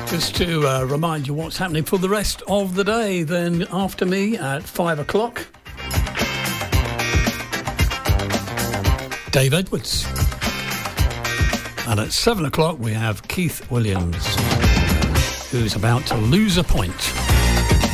Just to remind you what's happening for the rest of the day, then after me at 5 o'clock, Dave Edwards. And at 7 o'clock, we have Keith Williams, who's about to lose a point.